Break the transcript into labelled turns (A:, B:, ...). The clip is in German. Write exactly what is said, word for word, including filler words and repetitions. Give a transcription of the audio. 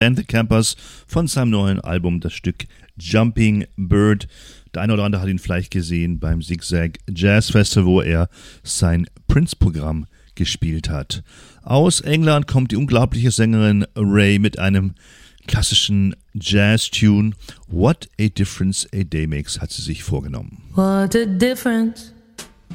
A: And the Campers von seinem neuen Album, das Stück Jumping Bird. Der eine oder andere hat ihn vielleicht gesehen beim Zigzag Jazz Festival, wo er sein Prince-Programm gespielt hat. Aus England kommt die unglaubliche Sängerin Ray mit einem klassischen Jazz-Tune. What a Difference a Day Makes hat sie sich vorgenommen.
B: What a difference